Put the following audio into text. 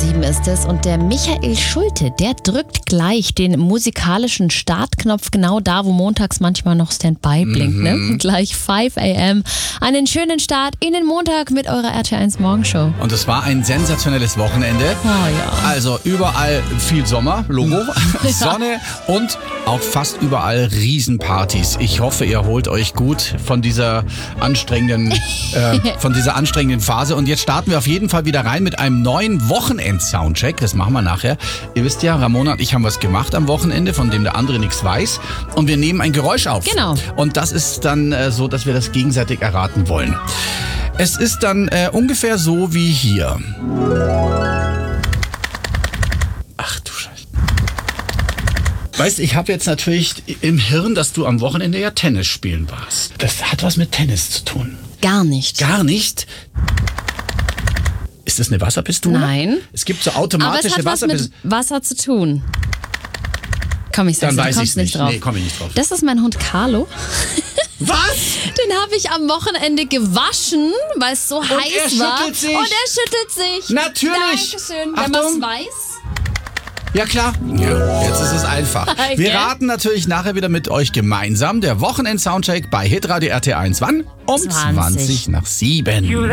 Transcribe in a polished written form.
7 ist es und der Michael Schulte, der drückt gleich den musikalischen Startknopf genau da, wo montags manchmal noch Standby blinkt. Ne? Gleich 5 a.m. Einen schönen Start in den Montag mit eurer RT1 Morgenshow. Und es war ein sensationelles Wochenende. Oh ja. Also überall viel Sommer, Logo, Sonne und auch fast überall Riesenpartys. Ich hoffe, ihr holt euch gut von dieser anstrengenden Phase. Und jetzt starten wir auf jeden Fall wieder rein mit einem neuen Wochenend-Soundcheck. Das machen wir nachher. Ihr wisst ja, Ramona und ich haben was gemacht am Wochenende, von dem der andere nichts weiß. Und wir nehmen ein Geräusch auf. Genau. Und das ist dann so, dass wir das gegenseitig erraten wollen. Es ist dann ungefähr so wie hier. Ach du Scheiße. Weißt, ich habe jetzt natürlich im Hirn, dass du am Wochenende ja Tennis spielen warst. Das hat was mit Tennis zu tun. Gar nicht. Gar nicht? Ist das eine Wasserpistole? Nein. Es gibt so automatische Aber es hat was mit Wasser zu tun. Komm, ich sag's, Dann du weiß kommst ich's nicht. drauf. Nee, komm ich nicht drauf. Das ist mein Hund Carlo. Was? Den habe ich am Wochenende gewaschen, weil es so heiß war. Schüttelt sich. Und er schüttelt sich. Natürlich. Dankeschön. Wenn Achtung. man es weiß. Ja, klar. Ja, jetzt ist es einfach. Wir Gell? raten natürlich nachher wieder mit euch gemeinsam. Der Wochenend-Soundcheck bei Hitradio RT1. Wann? Um 20 20 nach 7.